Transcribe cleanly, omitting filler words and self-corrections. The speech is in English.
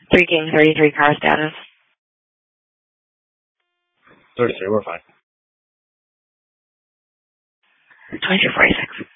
3 king, 33 car status. 33, we're fine. 2246.